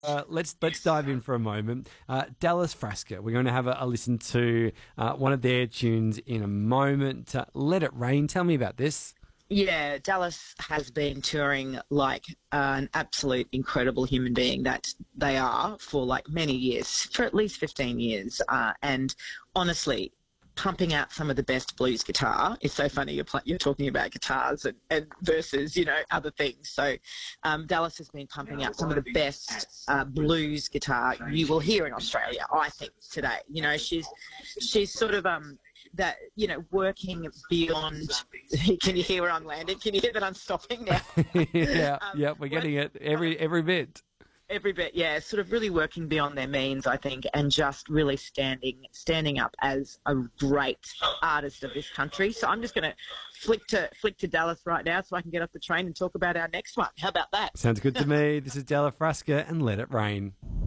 Let's dive in for a moment. Dallas Frasca. We're going to have a listen to one of their tunes in a moment. Let It Rain. Tell me about this. Yeah, Dallas has been touring like an absolute incredible human being that they are for like many years, for at least 15 years. And honestly, pumping out some of the best blues guitar. It's so funny you're talking about guitars and versus, other things. So Dallas has been pumping out some of the best blues guitar you will hear in Australia, I think, today. She's sort of that, working beyond. Can you hear where I'm landing? Can you hear that I'm stopping now? Yeah, we're getting it every bit. Every bit, yeah. Sort of really working beyond their means, I think, and just really standing up as a great artist of this country. So I'm just going to flick to Dallas right now so I can get off the train and talk about our next one. How about that? Sounds good to me. This is Dallas Frasca and Let It Rain.